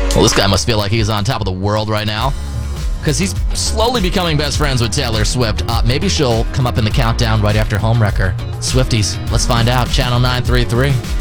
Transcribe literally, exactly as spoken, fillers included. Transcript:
Well, this guy must feel like he's on top of the world right now, because he's slowly becoming best friends with Taylor Swift. Uh, maybe she'll come up in the countdown right after Homewrecker. Swifties, let's find out. Channel nine three three.